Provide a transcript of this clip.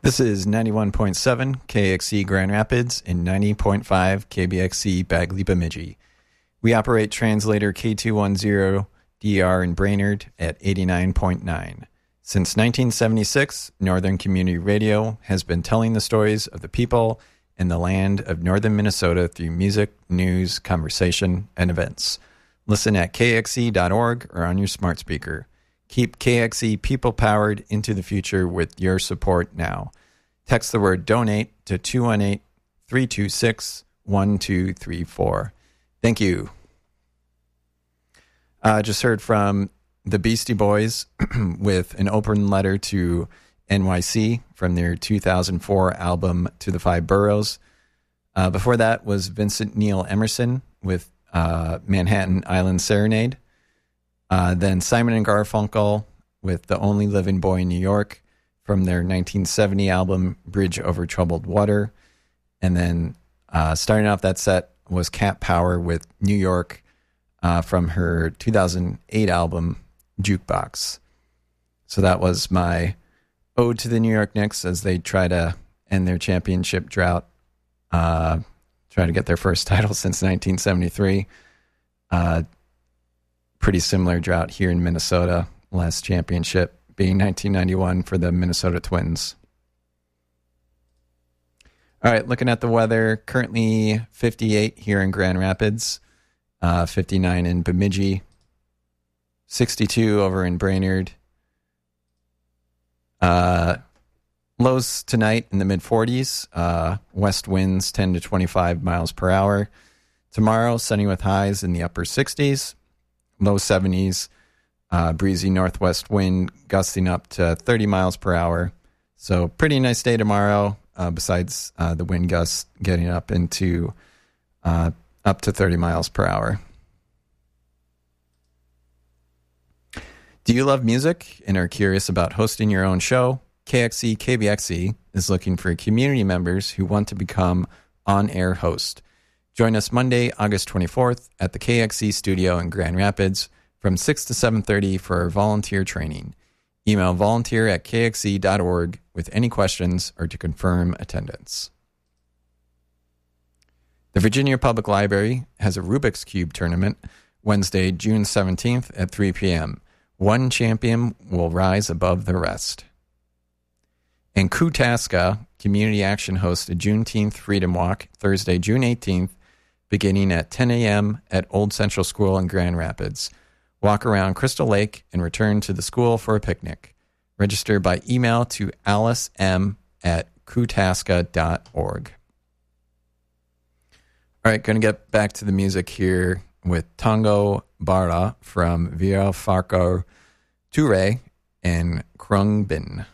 This is 91.7 KXC Grand Rapids and 90.5 KBXC Bagley Bemidji. We operate translator K210DR in Brainerd at 89.9. Since 1976, Northern Community Radio has been telling the stories of the people and the land of northern Minnesota through music, news, conversation, and events. Listen at kxc.org or on your smart speaker. Keep KXC people-powered into the future with your support now. Text the word DONATE to 218-326-1234. Thank you. Just heard from the Beastie Boys with an open letter to NYC from their 2004 album To the Five Boroughs. Before that was Vincent Neil Emerson with Manhattan Island Serenade. Then Simon and Garfunkel with The Only Living Boy in New York from their 1970 album Bridge Over Troubled Water. And then starting off that set was Cat Power with New York from her 2008 album Jukebox. So that was my ode to the New York Knicks as they try to end their championship drought, try to get their first title since 1973. Pretty similar drought here in Minnesota. Last championship being 1991 for the Minnesota Twins. All right, looking at the weather, currently 58 here in Grand Rapids, 59 in Bemidji, 62 over in Brainerd. Lows tonight in the mid-40s, west winds 10 to 25 miles per hour. Tomorrow, sunny with highs in the upper 60s. Low 70s, breezy northwest wind gusting up to 30 miles per hour. So pretty nice day tomorrow, besides the wind gusts getting up into up to 30 miles per hour. Do you love music and are curious about hosting your own show? KXC KBXC is looking for community members who want to become on-air host. Join us Monday, August 24th at the KXC studio in Grand Rapids from 6 to 7:30 for our volunteer training. Email volunteer@kxc.org with any questions or to confirm attendance. The Virginia Public Library has a Rubik's Cube tournament Wednesday, June 17th at 3 p.m. One champion will rise above the rest. And Kutaska Community Action hosts a Juneteenth Freedom Walk Thursday, June 18th, beginning at 10 a.m. at Old Central School in Grand Rapids. Walk around Crystal Lake and return to the school for a picnic. Register by email to alicem@kutaska.org. All right, going to get back to the music here with Tango Bara from Via Farco Toure and Krung Bin.